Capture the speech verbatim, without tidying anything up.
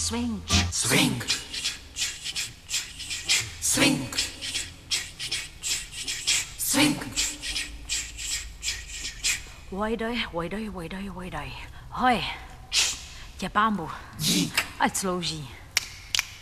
Swing. Swing. Swing. Swing. Quay đây, quay đây, quay đây, quay đây. Hoi. Chà bambu. Dík. Ať slouží.